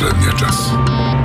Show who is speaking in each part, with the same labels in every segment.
Speaker 1: последния час.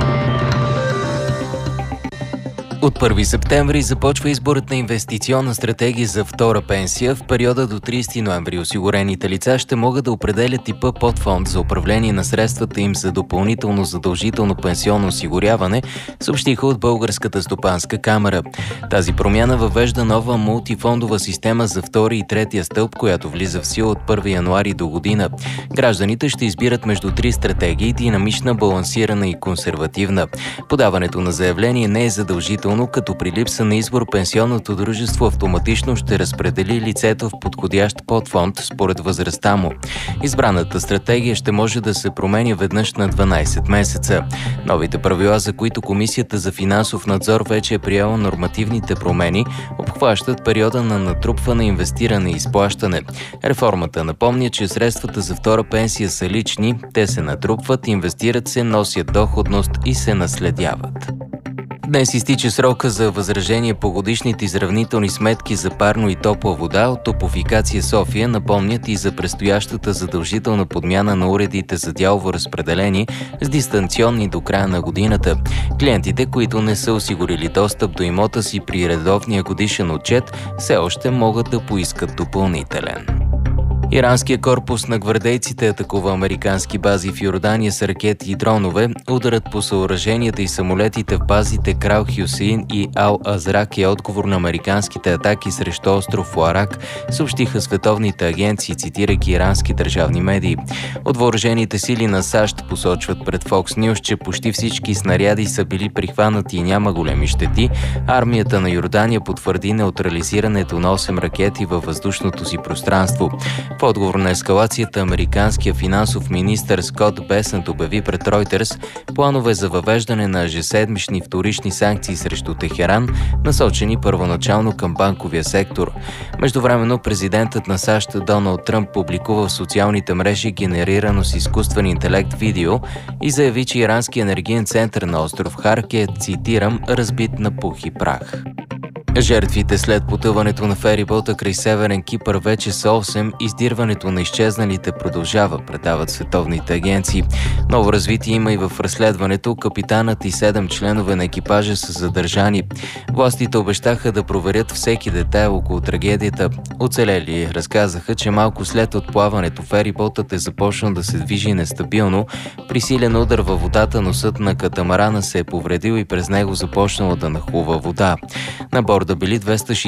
Speaker 2: От 1 септември започва изборът на инвестиционна стратегия за втора пенсия. В периода до 30 ноември осигурените лица ще могат да определят типа подфонд за управление на средствата им за допълнително задължително пенсионно осигуряване, съобщиха от Българската стопанска камара. Тази промяна въвежда нова мултифондова система за втори и третия стълб, която влиза в сила от 1 януари до година. Гражданите ще избират между 3 стратегии – динамична, балансирана и консервативна. Подаването на заявление не е задължително, като при липса на избор пенсионното дружество автоматично ще разпредели лицето в подходящ подфонд според възрастта му. Избраната стратегия ще може да се променя веднъж на 12 месеца. Новите правила, за които Комисията за финансов надзор вече е приела нормативните промени, обхващат периода на натрупване, инвестиране и изплащане. Реформата напомня, че средствата за втора пенсия са лични, те се натрупват, инвестират се, носят доходност и се наследяват. Днес изтича срока за възражение по годишните изравнителни сметки за парно и топла вода. От Топлофикация София напомнят и за предстоящата задължителна подмяна на уредите за дялово разпределение с дистанционни до края на годината. Клиентите, които не са осигурили достъп до имота си при редовния годишен отчет, все още могат да поискат допълнителен. Иранският корпус на гвардейците атакува американски бази в Йордания с ракети и дронове. Ударът по съоръженията и самолетите в базите Крал Хюсеин и Ал Азрак е отговор на американските атаки срещу остров Уарак, съобщиха световните агенции, цитирайки ирански държавни медии. От въоръжените сили на САЩ посочват пред Fox News, че почти всички снаряди са били прихванати и няма големи щети. Армията на Йордания потвърди неутрализирането на 8 ракети във въздушното си пространство. В отговор на ескалацията, американският финансов министър Скот Бесънт обяви пред Reuters планове за въвеждане на ежеседмични вторични санкции срещу Техеран, насочени първоначално към банковия сектор. Междувременно президентът на САЩ Доналд Тръмп публикува в социалните мрежи генерирано с изкуствен интелект видео и заяви, че ирански енергиен център на остров Харк е, цитирам, разбит на пух и прах. Жертвите след потъването на ферибота край Северен Кипър вече са 8. Издирването на изчезналите продължава, предават световните агенции. Ново развитие има и в разследването. Капитанът и 7 членове на екипажа са задържани. Властите обещаха да проверят всеки детайл около трагедията. Оцелели разказаха, че малко след отплаването фериботът е започнал да се движи нестабилно. При силен удар във водата носът на катамарана се е повредил и през него започнало да нахлува вода. На борда били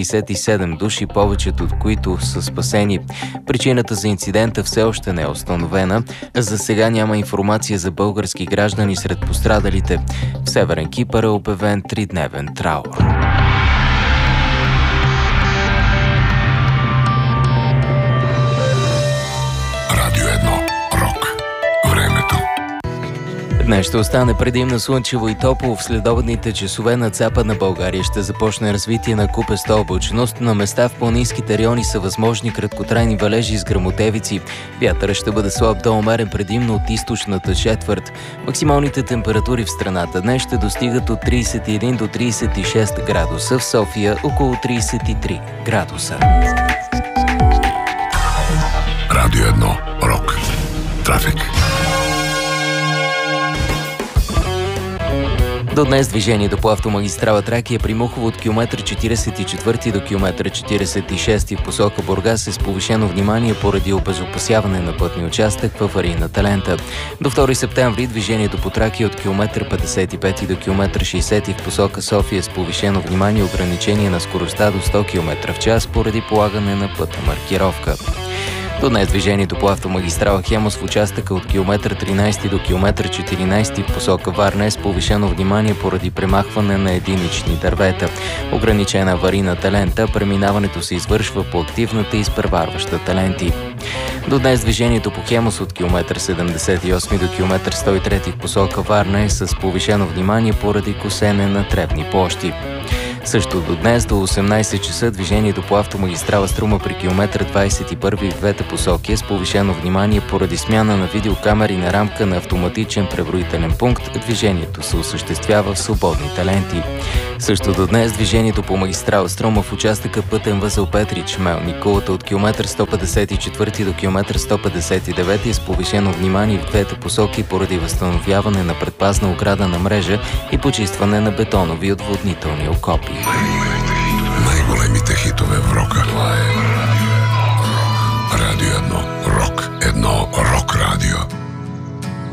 Speaker 2: 267 души, повечето от които са спасени. Причината за инцидента все още не е установена. За сега няма информация за български граждани сред пострадалите. В Северен Кипър е обявен 3-дневен траур.
Speaker 1: Радио 1. Рок. Времето.
Speaker 2: Днес ще остане предимно слънчево и топло. В следобедните часове над Западна България ще започне развитие на купеста облачност. На места в планинските райони са възможни краткотрайни валежи с гръмотевици. Вятърът ще бъде слаб до умерен предимно от източната четвърт. Максималните температури в страната днес ще достигат от 31 до 36 градуса, в София около 33 градуса.
Speaker 1: Радио 1. Рок. Трафик.
Speaker 2: До днес движението по автомагистрала Тракия при Мухово от километър 44 до километър 46 в посока Бургас е с повишено внимание поради обезопасяване на пътния участък в аварийната лента. До 2 септември движението по Тракия от километър 55 до километър 60 в посока София с повишено внимание ограничение на скоростта до 100 км в час поради полагане на пътна маркировка. До днес движението по автомагистрала Хемус в участъка от километър 13 до километър 14 в посока Варна е с повишено внимание поради премахване на единични дървета. Ограничена аварийната лента, преминаването се извършва по активната и изпреварващата ленти. До днес движението по Хемус от километър 78 до километър 103 в посока Варна е с повишено внимание поради косене на тревни площи. Също до днес до 18 часа движението по автомагистрала Струма при километър 21 в двете посоки е с повишено внимание поради смяна на видеокамери на рамка на автоматичен преброителен пункт. Движението се осъществява в свободните ленти. Също до днес движението по магистрала Струма в участъка пътен възел Петрич Мелникулата от километър 154 до километър 159 е с повишено внимание в двете посоки поради възстановяване на предпазна ограда на мрежа и почистване на бетонови отводнителни окопи.
Speaker 1: Най-големите хитове в рока. Това е